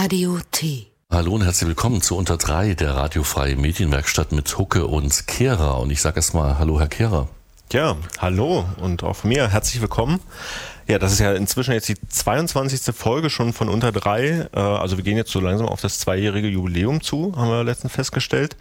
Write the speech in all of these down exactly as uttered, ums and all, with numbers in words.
Radio T. Hallo und herzlich willkommen zu Unter drei, der radiofreie Medienwerkstatt mit Hucke und Kehrer. Und ich sage erstmal Hallo, Herr Kehrer. Ja, hallo und auch von mir herzlich willkommen. Ja, das ist ja inzwischen jetzt die zweiundzwanzigste Folge schon von Unter drei. Also wir gehen jetzt so langsam auf das zweijährige Jubiläum zu, haben wir letztens festgestellt.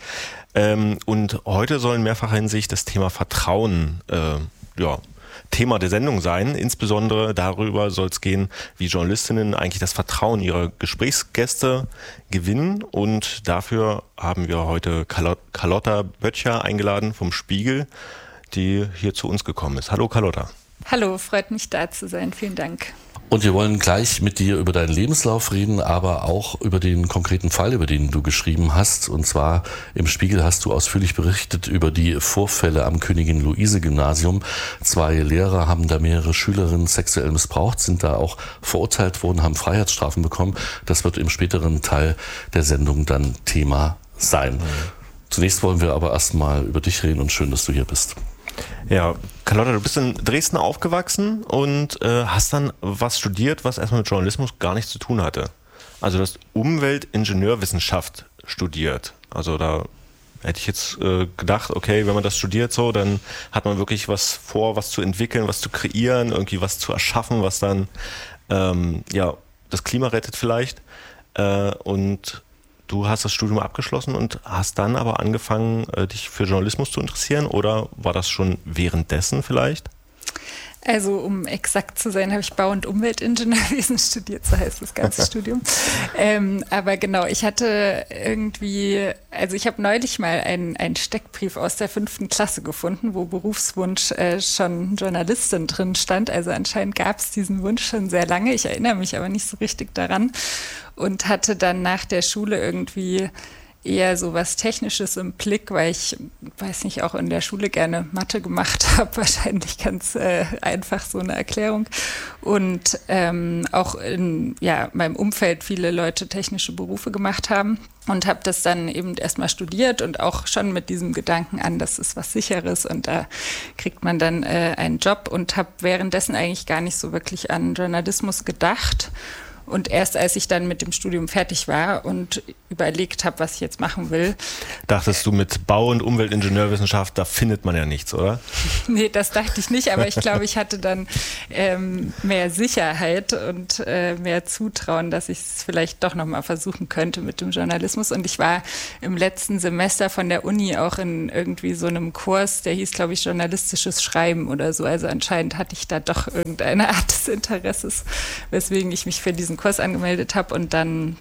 Und heute soll in mehrfacher Hinsicht das Thema Vertrauen ja, Thema der Sendung sein. Insbesondere darüber soll es gehen, wie Journalistinnen eigentlich das Vertrauen ihrer Gesprächsgäste gewinnen. Und dafür haben wir heute Carlotta Böttcher eingeladen vom Spiegel, die hier zu uns gekommen ist. Hallo Carlotta. Hallo, freut mich da zu sein. Vielen Dank. Und wir wollen gleich mit dir über deinen Lebenslauf reden, aber auch über den konkreten Fall, über den du geschrieben hast. Und zwar im Spiegel hast du ausführlich berichtet über die Vorfälle am Königin-Luise-Gymnasium. Zwei Lehrer haben da mehrere Schülerinnen sexuell missbraucht, sind da auch verurteilt worden, haben Freiheitsstrafen bekommen. Das wird im späteren Teil der Sendung dann Thema sein. Mhm. Zunächst wollen wir aber erstmal über dich reden und schön, dass du hier bist. Ja, Carlotta, du bist in Dresden aufgewachsen und äh, hast dann was studiert, was erstmal mit Journalismus gar nichts zu tun hatte. Also du hast Umweltingenieurwissenschaft studiert. Also da hätte ich jetzt äh, gedacht, okay, wenn man das studiert so, dann hat man wirklich was vor, was zu entwickeln, was zu kreieren, irgendwie was zu erschaffen, was dann ähm, ja das Klima rettet vielleicht. Äh, und du hast das Studium abgeschlossen und hast dann aber angefangen, dich für Journalismus zu interessieren, oder war das schon währenddessen vielleicht? Also um exakt zu sein, habe ich Bau- und Umweltingenieurwesen studiert, so heißt das ganze Studium. Ähm, aber genau, ich hatte irgendwie, also ich habe neulich mal einen, einen Steckbrief aus der fünften Klasse gefunden, wo Berufswunsch äh, schon Journalistin drin stand. Also anscheinend gab es diesen Wunsch schon sehr lange. Ich erinnere mich aber nicht so richtig daran und hatte dann nach der Schule irgendwie eher so was Technisches im Blick, weil ich, weiß nicht, auch in der Schule gerne Mathe gemacht habe, wahrscheinlich ganz äh, einfach so eine Erklärung. Und ähm, auch in ja, meinem Umfeld viele Leute technische Berufe gemacht haben. Und habe das dann eben erstmal studiert und auch schon mit diesem Gedanken an, das ist was Sicheres und da kriegt man dann äh, einen Job, und habe währenddessen eigentlich gar nicht so wirklich an Journalismus gedacht. Und erst als ich dann mit dem Studium fertig war und überlegt habe, was ich jetzt machen will. Dachtest du, mit Bau- und Umweltingenieurwissenschaft, da findet man ja nichts, oder? Nee, das dachte ich nicht, aber ich glaube, ich hatte dann ähm, mehr Sicherheit und äh, mehr Zutrauen, dass ich es vielleicht doch nochmal versuchen könnte mit dem Journalismus. Und ich war im letzten Semester von der Uni auch in irgendwie so einem Kurs, der hieß, glaube ich, journalistisches Schreiben oder so. Also anscheinend hatte ich da doch irgendeine Art des Interesses, weswegen ich mich für diesen Kurs angemeldet habe und dann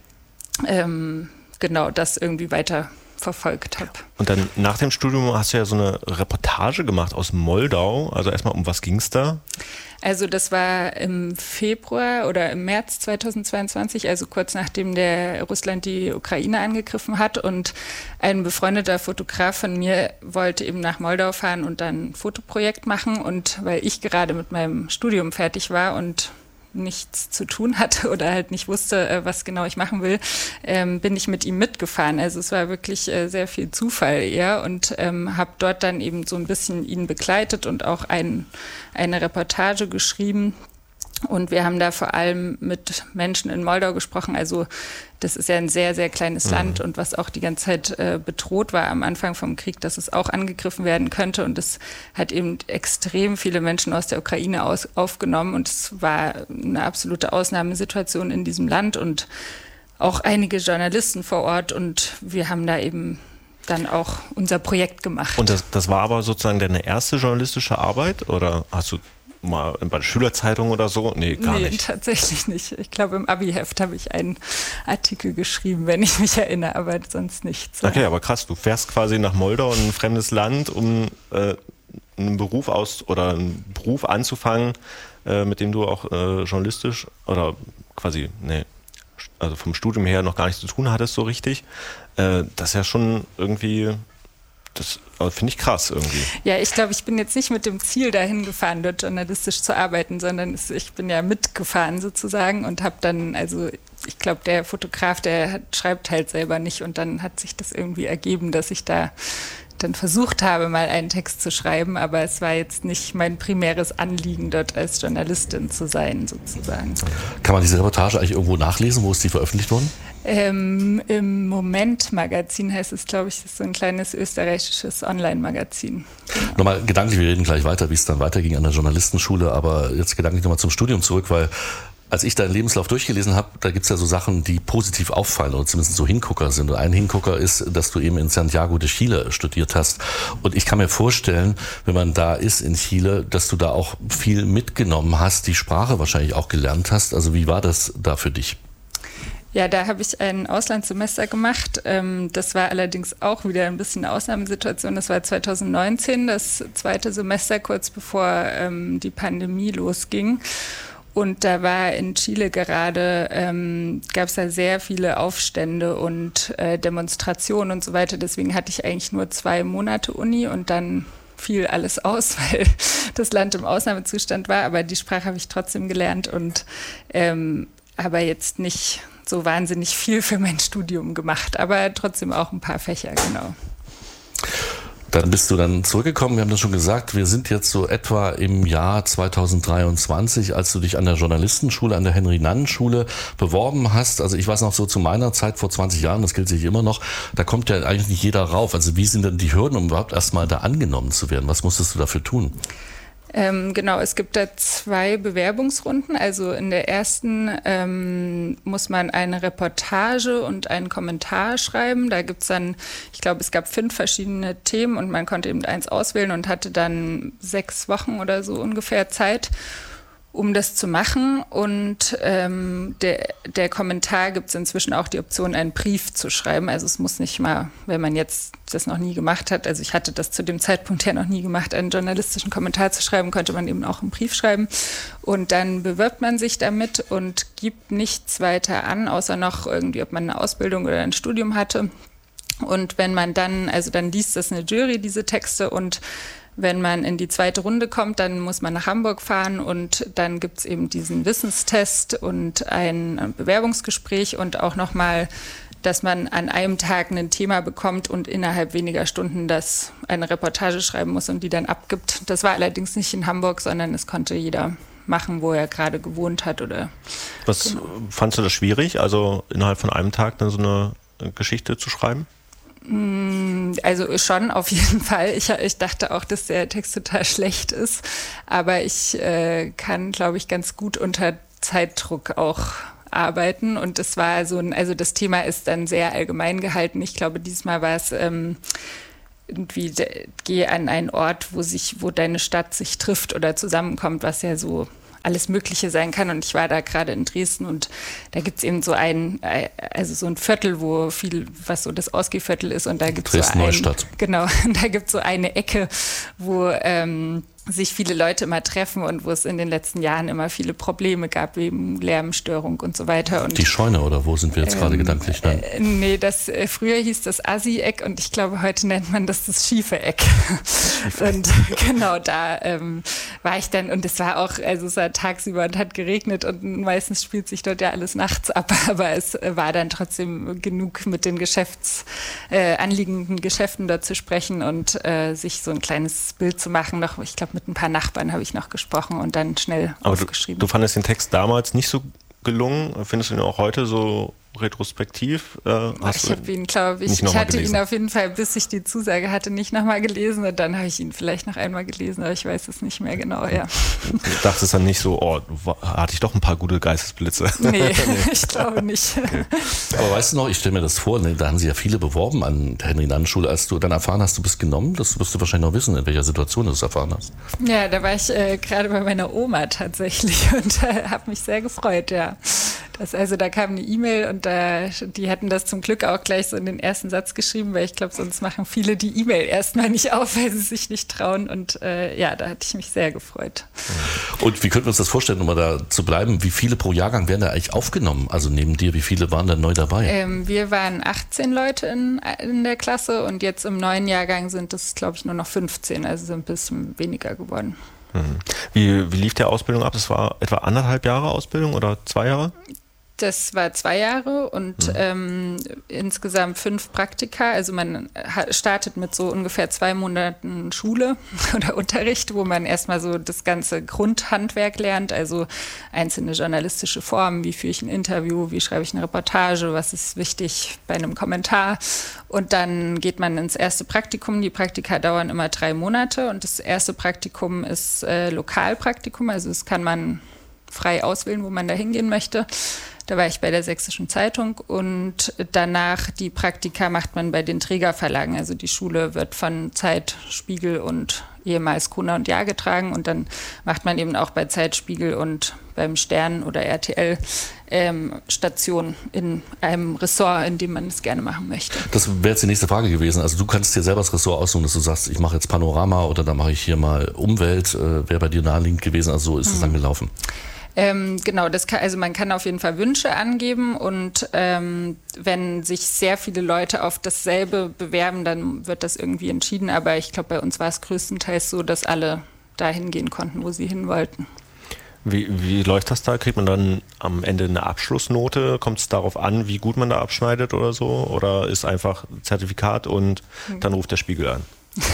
ähm, genau das irgendwie weiter verfolgt habe. Und dann nach dem Studium hast du ja so eine Reportage gemacht aus Moldau. Also erstmal, um was ging es da? Also das war im Februar oder im März zweitausendzweiundzwanzig, also kurz nachdem der Russland die Ukraine angegriffen hat, und ein befreundeter Fotograf von mir wollte eben nach Moldau fahren und dann ein Fotoprojekt machen, und weil ich gerade mit meinem Studium fertig war und nichts zu tun hatte oder halt nicht wusste, was genau ich machen will, ähm, bin ich mit ihm mitgefahren. Also es war wirklich äh, sehr viel Zufall eher, und ähm, habe dort dann eben so ein bisschen ihn begleitet und auch ein, eine Reportage geschrieben. Und wir haben da vor allem mit Menschen in Moldau gesprochen. Also das ist ja ein sehr, sehr kleines mhm. Land, und was auch die ganze Zeit äh, bedroht war am Anfang vom Krieg, dass es auch angegriffen werden könnte. Und es hat eben extrem viele Menschen aus der Ukraine aus, aufgenommen. Und es war eine absolute Ausnahmesituation in diesem Land und auch einige Journalisten vor Ort. Und wir haben da eben dann auch unser Projekt gemacht. Und das, das war aber sozusagen deine erste journalistische Arbeit, oder hast du mal bei der Schülerzeitung oder so? Nee, gar nee, nicht. Nee, tatsächlich nicht. Ich glaube, im Abi-Heft habe ich einen Artikel geschrieben, wenn ich mich erinnere, aber sonst nichts. Okay, aber krass, du fährst quasi nach Moldau, in ein fremdes Land, um äh, einen Beruf aus oder einen Beruf anzufangen, äh, mit dem du auch äh, journalistisch oder quasi, nee, also vom Studium her noch gar nichts zu tun hattest so richtig. Äh, das ist ja schon irgendwie, das finde ich krass irgendwie. Ja, ich glaube, ich bin jetzt nicht mit dem Ziel dahin gefahren, dort journalistisch zu arbeiten, sondern es, ich bin ja mitgefahren sozusagen und habe dann, also ich glaube, der Fotograf, der hat, schreibt halt selber nicht, und dann hat sich das irgendwie ergeben, dass ich da dann versucht habe, mal einen Text zu schreiben, aber es war jetzt nicht mein primäres Anliegen, dort als Journalistin zu sein, sozusagen. Kann man diese Reportage eigentlich irgendwo nachlesen? Wo ist die veröffentlicht worden? Ähm, Im Moment-Magazin heißt es, glaube ich, das ist so ein kleines österreichisches Online-Magazin. Genau. Nochmal gedanklich, wir reden gleich weiter, wie es dann weiterging an der Journalistenschule, aber jetzt gedanklich nochmal zum Studium zurück, weil als ich deinen Lebenslauf durchgelesen habe, da gibt es ja so Sachen, die positiv auffallen oder zumindest so Hingucker sind. Und ein Hingucker ist, dass du eben in Santiago de Chile studiert hast. Und ich kann mir vorstellen, wenn man da ist in Chile, dass du da auch viel mitgenommen hast, die Sprache wahrscheinlich auch gelernt hast. Also wie war das da für dich? Ja, da habe ich ein Auslandssemester gemacht. Das war allerdings auch wieder ein bisschen eine Ausnahmesituation. Das war zwanzig neunzehn, das zweite Semester, kurz bevor die Pandemie losging. Und da war in Chile gerade, ähm, gab es da sehr viele Aufstände und äh, Demonstrationen und so weiter. Deswegen hatte ich eigentlich nur zwei Monate Uni und dann fiel alles aus, weil das Land im Ausnahmezustand war. Aber die Sprache habe ich trotzdem gelernt und ähm, aber jetzt nicht so wahnsinnig viel für mein Studium gemacht. Aber trotzdem auch ein paar Fächer, genau. Dann bist du dann zurückgekommen, wir haben das schon gesagt, wir sind jetzt so etwa im Jahr zweitausenddreiundzwanzig, als du dich an der Journalistenschule, an der Henry-Nannen-Schule beworben hast. Also ich weiß noch so zu meiner Zeit vor zwanzig Jahren, das gilt sich immer noch, da kommt ja eigentlich nicht jeder rauf. Also wie sind denn die Hürden, um überhaupt erstmal da angenommen zu werden? Was musstest du dafür tun? Ähm, genau, es gibt da zwei Bewerbungsrunden. Also in der ersten ähm, muss man eine Reportage und einen Kommentar schreiben. Da gibt's dann, ich glaube, es gab fünf verschiedene Themen und man konnte eben eins auswählen und hatte dann sechs Wochen oder so ungefähr Zeit, um das zu machen. Und ähm, der, der Kommentar gibt es inzwischen auch die Option, einen Brief zu schreiben. Also es muss nicht mal, wenn man jetzt das noch nie gemacht hat, also ich hatte das zu dem Zeitpunkt ja noch nie gemacht, einen journalistischen Kommentar zu schreiben, konnte man eben auch einen Brief schreiben. Und dann bewirbt man sich damit und gibt nichts weiter an, außer noch irgendwie, ob man eine Ausbildung oder ein Studium hatte. Und wenn man dann, also dann liest das eine Jury, diese Texte, und wenn man in die zweite Runde kommt, dann muss man nach Hamburg fahren und dann gibt es eben diesen Wissenstest und ein Bewerbungsgespräch und auch nochmal, dass man an einem Tag ein Thema bekommt und innerhalb weniger Stunden das eine Reportage schreiben muss und die dann abgibt. Das war allerdings nicht in Hamburg, sondern es konnte jeder machen, wo er gerade gewohnt hat. Oder Was genau. Fandst du das schwierig, also innerhalb von einem Tag dann so eine Geschichte zu schreiben? Also schon, auf jeden Fall. Ich, ich dachte auch, dass der Text total schlecht ist, aber ich äh, kann, glaube ich, ganz gut unter Zeitdruck auch arbeiten und das war so ein, also das Thema ist dann sehr allgemein gehalten. Ich glaube, diesmal war es ähm, irgendwie, de, geh an einen Ort, wo sich, wo deine Stadt sich trifft oder zusammenkommt, was ja so alles Mögliche sein kann. Und ich war da gerade in Dresden und da gibt es eben so ein, also so ein Viertel, wo viel, was so das Ausgehviertel ist und da gibt es so ein, Neustadt. Genau, da gibt es so eine Ecke, wo ähm, sich viele Leute immer treffen und wo es in den letzten Jahren immer viele Probleme gab, wegen Lärmstörung und so weiter. Und, die Scheune, oder wo sind wir jetzt ähm, gerade gedanklich? Nein. Äh, nee, das, äh, früher hieß das Assi-Eck und ich glaube, heute nennt man das das schiefe Eck. Und genau da ähm, war ich dann, und es war auch, also es war tagsüber und hat geregnet und meistens spielt sich dort ja alles nachts ab, aber es war dann trotzdem genug mit den Geschäfts, äh, anliegenden Geschäften dort zu sprechen und äh, sich so ein kleines Bild zu machen. Noch, ich glaube, mit ein paar Nachbarn habe ich noch gesprochen und dann schnell aber aufgeschrieben. Du, du fandest den Text damals nicht so gelungen? Findest du ihn auch heute so retrospektiv? Äh, hast ich habe ihn, glaube ich, ich hatte gelesen. ihn auf jeden Fall, bis ich die Zusage hatte, nicht nochmal gelesen und dann habe ich ihn vielleicht noch einmal gelesen, aber ich weiß es nicht mehr genau, ja. Du dachtest dann nicht so, oh, hatte ich doch ein paar gute Geistesblitze? Nee, ich glaube nicht. Okay. Aber weißt du noch, ich stelle mir das vor, ne, da haben sich ja viele beworben an der Henry-Nannen-Schule, als du dann erfahren hast, du bist genommen, das wirst du wahrscheinlich noch wissen, in welcher Situation du es erfahren hast. Ja, da war ich äh, gerade bei meiner Oma tatsächlich und äh, habe mich sehr gefreut, ja. Das, also da kam eine E-Mail und da, die hatten das zum Glück auch gleich so in den ersten Satz geschrieben, weil ich glaube, sonst machen viele die E-Mail erstmal nicht auf, weil sie sich nicht trauen und äh, ja, da hatte ich mich sehr gefreut. Und wie könnten wir uns das vorstellen, um mal da zu bleiben, wie viele pro Jahrgang werden da eigentlich aufgenommen? Also neben dir, wie viele waren da neu dabei? Ähm, wir waren achtzehn Leute in, in der Klasse und jetzt im neuen Jahrgang sind es, glaube ich, nur noch fünfzehn, also sind ein bisschen weniger geworden. Wie, wie lief die Ausbildung ab? Das war etwa anderthalb Jahre Ausbildung oder zwei Jahre? Das war zwei Jahre und mhm. ähm, insgesamt fünf Praktika. Also man startet mit so ungefähr zwei Monaten Schule oder Unterricht, wo man erstmal so das ganze Grundhandwerk lernt, also einzelne journalistische Formen, wie führe ich ein Interview, wie schreibe ich eine Reportage, was ist wichtig bei einem Kommentar. Und dann geht man ins erste Praktikum. Die Praktika dauern immer drei Monate und das erste Praktikum ist äh, Lokalpraktikum, also das kann man frei auswählen, wo man da hingehen möchte. Da war ich bei der Sächsischen Zeitung und danach die Praktika macht man bei den Trägerverlagen. Also die Schule wird von Zeit, Spiegel und ehemals Gruner und Jahr getragen und dann macht man eben auch bei Zeit, Spiegel und beim Stern oder R T L ähm, Station in einem Ressort, in dem man es gerne machen möchte. Das wäre jetzt die nächste Frage gewesen. Also du kannst dir selber das Ressort aussuchen, dass du sagst, ich mache jetzt Panorama oder da mache ich hier mal Umwelt. Äh, wäre bei dir naheliegend gewesen, also so ist es hm. dann gelaufen. Ähm, genau, das kann, also man kann auf jeden Fall Wünsche angeben und ähm, wenn sich sehr viele Leute auf dasselbe bewerben, dann wird das irgendwie entschieden. Aber ich glaube, bei uns war es größtenteils so, dass alle dahin gehen konnten, wo sie hin wollten. Wie, wie läuft das da? Kriegt man dann am Ende eine Abschlussnote? Kommt es darauf an, wie gut man da abschneidet oder so? Oder ist einfach Zertifikat und dann ruft der Spiegel an?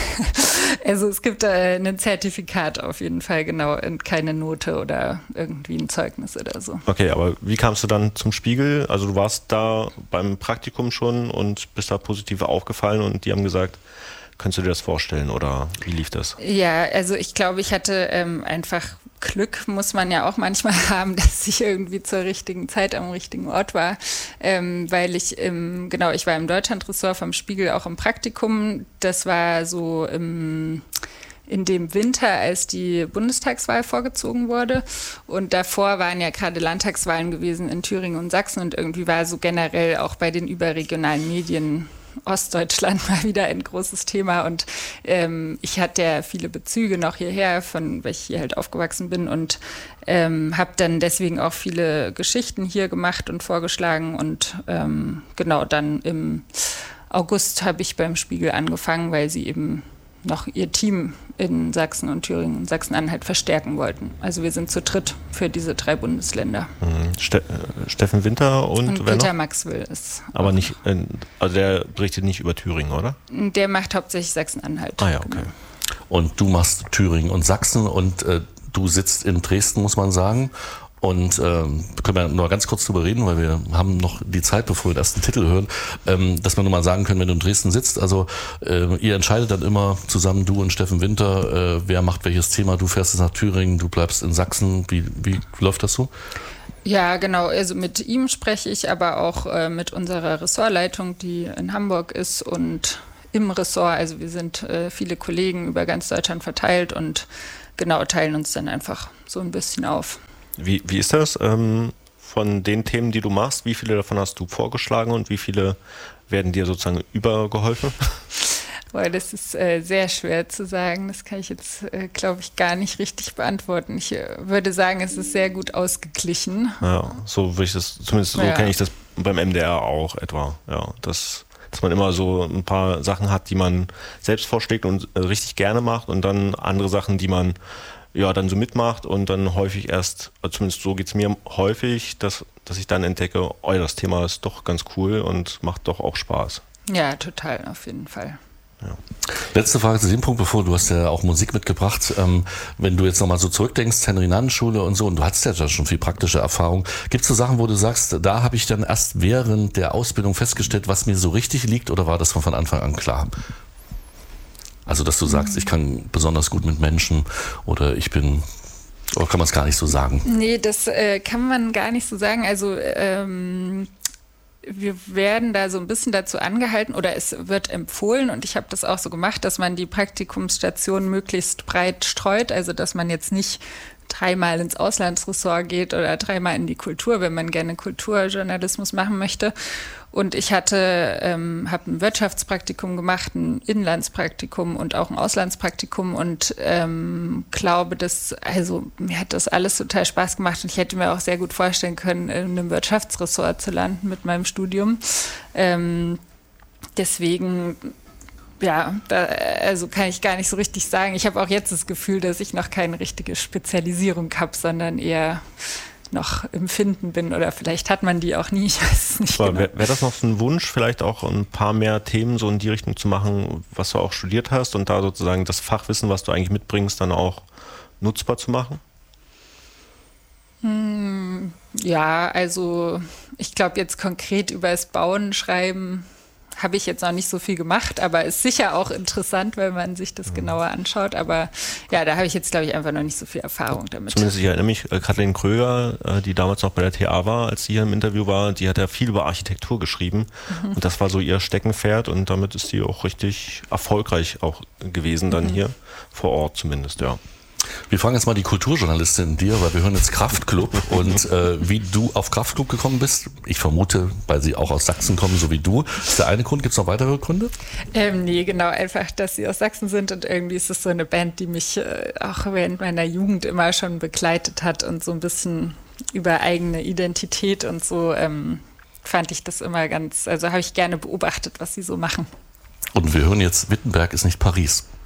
Also es gibt äh, ein Zertifikat auf jeden Fall, genau, und keine Note oder irgendwie ein Zeugnis oder so. Okay, aber wie kamst du dann zum Spiegel? Also du warst da beim Praktikum schon und bist da positiv aufgefallen und die haben gesagt, könntest du dir das vorstellen oder wie lief das? Ja, also ich glaube, ich hatte ähm, einfach Glück, muss man ja auch manchmal haben, dass ich irgendwie zur richtigen Zeit am richtigen Ort war, ähm, weil ich, im, genau, ich war im Deutschlandressort vom Spiegel auch im Praktikum. Das war so im in dem Winter, als die Bundestagswahl vorgezogen wurde. Und davor waren ja gerade Landtagswahlen gewesen in Thüringen und Sachsen und irgendwie war so generell auch bei den überregionalen Medien Ostdeutschland mal wieder ein großes Thema und ähm, ich hatte ja viele Bezüge noch hierher, von weil ich hier halt aufgewachsen bin und ähm, habe dann deswegen auch viele Geschichten hier gemacht und vorgeschlagen und ähm, genau dann im August habe ich beim Spiegel angefangen, weil sie eben noch ihr Team in Sachsen und Thüringen und Sachsen-Anhalt verstärken wollten. Also wir sind zu dritt für diese drei Bundesländer. Ste- Steffen Winter und, und wer Peter noch? Maxwell ist. Aber nicht, also der berichtet nicht über Thüringen, oder? Der macht hauptsächlich Sachsen-Anhalt. Ah ja, okay. Genau. Und du machst Thüringen und Sachsen und äh, du sitzt in Dresden, muss man sagen. Und ähm, können wir nur ganz kurz drüber reden, weil wir haben noch die Zeit, bevor wir den ersten Titel hören, ähm, dass wir nur mal sagen können, wenn du in Dresden sitzt, also äh, ihr entscheidet dann immer zusammen, du und Steffen Winter, äh, wer macht welches Thema, du fährst jetzt nach Thüringen, du bleibst in Sachsen, wie, wie läuft das so? Ja, genau, also mit ihm spreche ich, aber auch äh, mit unserer Ressortleitung, die in Hamburg ist und im Ressort, also wir sind äh, viele Kollegen über ganz Deutschland verteilt und genau teilen uns dann einfach so ein bisschen auf. Wie, wie ist das ähm, von den Themen, die du machst? Wie viele davon hast du vorgeschlagen und wie viele werden dir sozusagen übergeholfen? Boah, das ist äh, sehr schwer zu sagen. Das kann ich jetzt, äh, glaube ich, gar nicht richtig beantworten. Ich äh, würde sagen, es ist sehr gut ausgeglichen. Ja, so würde ich das, zumindest so ja. kenne ich das beim M D R auch etwa. Ja, das, dass man immer so ein paar Sachen hat, die man selbst vorschlägt und äh, richtig gerne macht und dann andere Sachen, die man ja, dann so mitmacht und dann häufig erst, also zumindest so geht es mir häufig, dass, dass ich dann entdecke, oh, das Thema ist doch ganz cool und macht doch auch Spaß. Ja, total, auf jeden Fall. Ja. Letzte Frage zu dem Punkt, bevor du hast ja auch Musik mitgebracht. Ähm, wenn du jetzt nochmal so zurückdenkst, Henry-Nannen-Schule und so, und du hattest ja schon viel praktische Erfahrung, gibt es so Sachen, wo du sagst, da habe ich dann erst während der Ausbildung festgestellt, was mir so richtig liegt, oder war das von Anfang an klar? Also, dass du sagst, ich kann besonders gut mit Menschen oder ich bin, oder kann man es gar nicht so sagen? Nee, das äh, kann man gar nicht so sagen. Also, ähm, wir werden da so ein bisschen dazu angehalten oder es wird empfohlen und ich habe das auch so gemacht, dass man die Praktikumsstationen möglichst breit streut, also dass man jetzt nicht dreimal ins Auslandsressort geht oder dreimal in die Kultur, wenn man gerne Kulturjournalismus machen möchte. Und ich hatte, ähm, habe ein Wirtschaftspraktikum gemacht, ein Inlandspraktikum und auch ein Auslandspraktikum und ähm, glaube, dass, also mir hat das alles total Spaß gemacht und ich hätte mir auch sehr gut vorstellen können, in einem Wirtschaftsressort zu landen mit meinem Studium. Ähm, deswegen Ja, da, also kann ich gar nicht so richtig sagen. Ich habe auch jetzt das Gefühl, dass ich noch keine richtige Spezialisierung habe, sondern eher noch im Finden bin oder vielleicht hat man die auch nie, ich weiß es nicht genau. genau. Wäre wär das noch so ein Wunsch, vielleicht auch ein paar mehr Themen so in die Richtung zu machen, was du auch studiert hast und da sozusagen das Fachwissen, was du eigentlich mitbringst, dann auch nutzbar zu machen? Hm, ja, also ich glaube jetzt konkret über das Bauen, Schreiben habe ich jetzt noch nicht so viel gemacht, aber ist sicher auch interessant, wenn man sich das genauer anschaut. Aber ja, da habe ich jetzt, glaube ich, einfach noch nicht so viel Erfahrung damit. Zumindest, ich erinnere mich, äh, Kathleen Kröger, äh, die damals noch bei der T A war, als sie hier im Interview war, die hat ja viel über Architektur geschrieben. Mhm. Und das war so ihr Steckenpferd und damit ist sie auch richtig erfolgreich auch gewesen, dann mhm. hier vor Ort zumindest, ja. Wir fragen jetzt mal die Kulturjournalistin in dir, weil wir hören jetzt Kraftklub und äh, wie du auf Kraftklub gekommen bist. Ich vermute, weil sie auch aus Sachsen kommen, so wie du. Ist der eine Grund? Gibt es noch weitere Gründe? Ähm, nee, genau, einfach, dass sie aus Sachsen sind und irgendwie ist es so eine Band, die mich äh, auch während meiner Jugend immer schon begleitet hat und so ein bisschen über eigene Identität und so ähm, fand ich das immer ganz, also habe ich gerne beobachtet, was sie so machen. Und wir hören jetzt, Wittenberg ist nicht Paris.